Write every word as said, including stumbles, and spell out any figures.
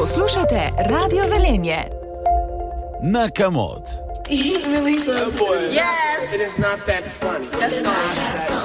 Poslušate Radio Velenje. Na Kamot. Yes! It is not that funny. That's not.